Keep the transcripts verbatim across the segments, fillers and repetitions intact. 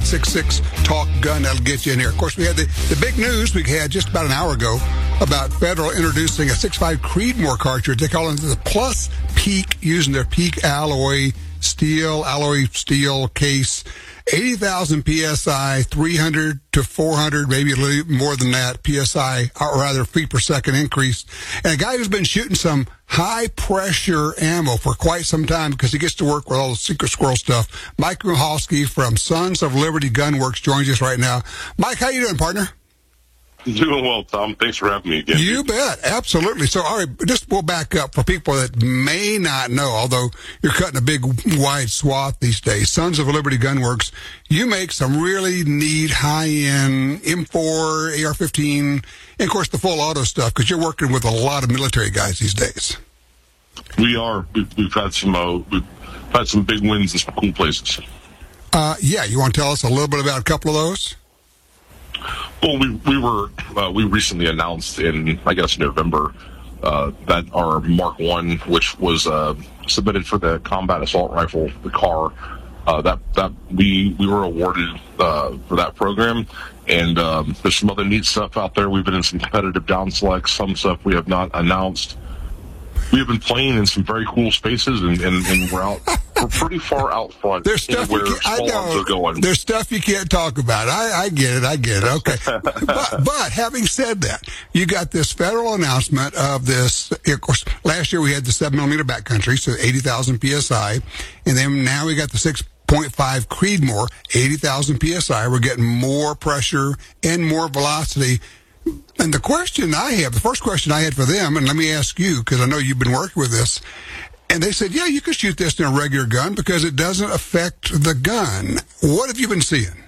six six, talk gun. That'll get you in here. Of course, we had the, the big news we had just about an hour ago about Federal introducing a six point five Creedmoor cartridge. They call it the Plus Peak, using their Peak alloy steel, alloy steel case. eighty thousand P S I, three hundred to four hundred, maybe a little more than that, P S I, or rather feet per second increase. And a guy who's been shooting some high-pressure ammo for quite some time because he gets to work with all the Secret Squirrel stuff. Mike Michalski from Sons of Liberty Gunworks joins us right now. Mike, how you doing, partner? Doing well, Tom. Thanks for having me again. You bet. Absolutely. So, all right, just we'll back up for people that may not know, although you're cutting a big, wide swath these days. Sons of Liberty Gunworks, you make some really neat high-end M four, A R fifteen, and, of course, the full auto stuff, because you're working with a lot of military guys these days. We are. We've, we've had some uh, we've had some big wins in some cool places. Uh, yeah, you want to tell us a little bit about a couple of those? Well, we we were uh, we recently announced in I guess November uh, that our Mark One, which was uh, submitted for the combat assault rifle, the C A R, uh, that that we we were awarded uh, for that program, and um, there's some other neat stuff out there. We've been in some competitive down selects, some stuff we have not announced. We have been playing in some very cool spaces, and, and, and we're out. We're pretty far out front. There's stuff where you can't, I know. Are going. There's stuff you can't talk about. I, I get it. I get it. Okay. but, but having said that, you got this federal announcement of this. Of course, last year we had the seven millimeter backcountry, so eighty thousand P S I, and then now we got the six point five Creedmoor, eighty thousand P S I. We're getting more pressure and more velocity. And the question I have, the first question I had for them, and let me ask you, because I know you've been working with this, and they said, yeah, you can shoot this in a regular gun because it doesn't affect the gun. What have you been seeing?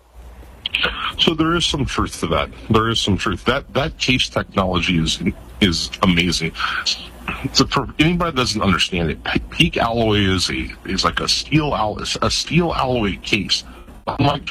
So there is some truth to that. There is some truth. That that case technology is is amazing. So for anybody that doesn't understand it, Peak alloy is a is like a steel al- a steel alloy case. Unlike